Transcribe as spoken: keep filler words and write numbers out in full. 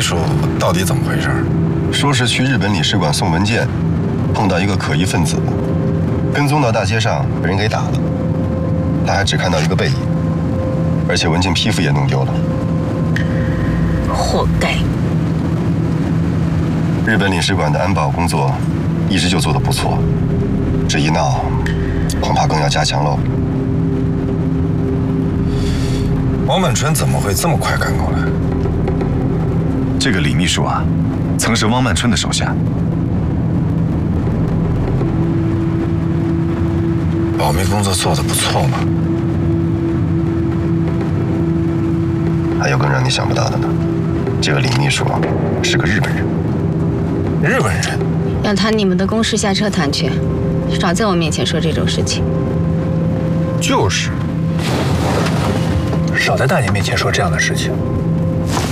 书到底怎么回事？ 说是去日本领事馆送文件，碰到一个可疑分子，跟踪到大街上被人给打了。他还只看到一个背影，而且文件批复也弄丢了。 活该！ 日本领事馆的安保工作一直就做得不错，这一闹，恐怕更要加强喽。 王满春怎么会这么快赶过来？ 这个李秘书啊，曾是汪曼春的手下。 保密工作做得不错嘛。 还有更让你想不到的呢，这个李秘书是个日本人。 日本人？ 要谈你们的公事下车谈去，少在我面前说这种事情。 就是，少在大姐面前说这样的事情。